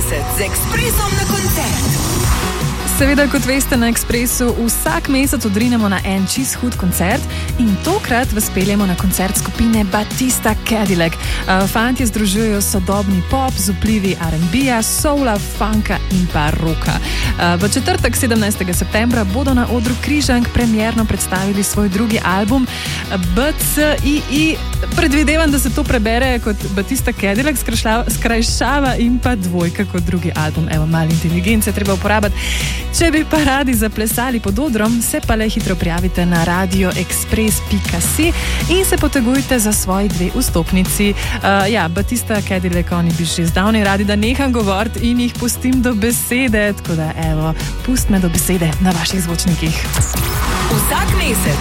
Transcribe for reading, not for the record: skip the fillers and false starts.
mesec z Ekspresom na koncert. Seveda, kot veste, na Ekspresu vsak mesec odrinemo na en čist hud koncert in tokrat vas peljemo na koncert skupine Batista Cadillac. Fantje združujejo sodobni pop z vplivi R&B-ja, soula, funka in pa rocka. V četrtek 17. septembra bodo na odru Križank premierno predstavili svoj drugi album BCII. Predvidevam, da se to prebere kot Batista Cadillac, skrajšava in pa dvojka kot drugi album. Evo, malo inteligence treba uporabiti. Če bi pa radi zaplesali pod odrom, se pa le hitro prijavite na radioexpress.si in se potegujte za svoji 2 vstopnici. Batista Cadillac, oni bi že zdavnaj radi, da neham govoriti in jih pustim do besede. Tako da, evo, pust me do besede na vaših zvočnikih. Vsak mesec